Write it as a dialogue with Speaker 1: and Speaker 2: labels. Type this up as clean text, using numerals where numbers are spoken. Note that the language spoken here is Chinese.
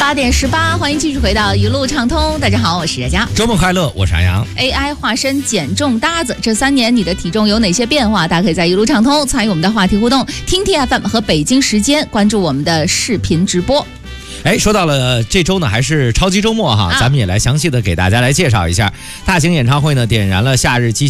Speaker 1: 8点18，欢迎继续回到一路畅通。大家好，我是佳佳。
Speaker 2: 周末快乐，我是安阳。
Speaker 1: AI 化身减重搭子，这3年你的体重有哪些变化？大家可以在一路畅通参与我们的话题互动，听 TFM 和北京时间关注我们的视频直播。
Speaker 2: 说到了这周呢，还是超级周末哈，咱们也来详细的给大家来介绍一下。大型演唱会呢，点燃了夏日激